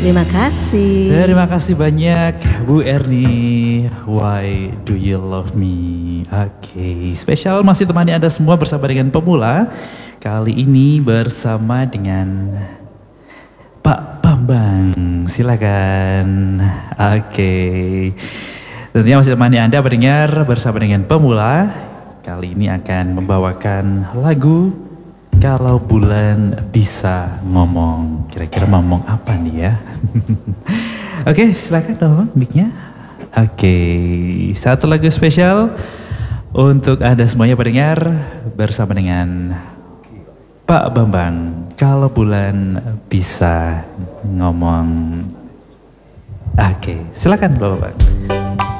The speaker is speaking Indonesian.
Terima kasih. Terima kasih banyak Bu Erni. Why do you love me? Oke, spesial masih temani Anda semua bersama dengan pemula. Kali ini bersama dengan Pak Bambang. Silakan. Oke. Tentunya masih temani Anda pendengar bersama dengan pemula. Kali ini akan membawakan lagu Kalau Bulan Bisa Ngomong. Kira-kira ngomong apa nih ya? Oke, silakan dong mic-nya. Oke, satu lagu spesial untuk Anda semuanya pendengar bersama dengan Pak Bambang. Kalau Bulan Bisa Ngomong. Oke, silakan Pak Bambang.